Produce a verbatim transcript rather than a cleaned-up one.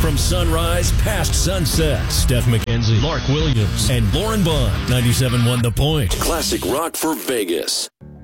From sunrise past sunset, Steph McKenzie, Mark Williams, and Lauren Bond. ninety-seven point one The Point. Classic rock for Vegas.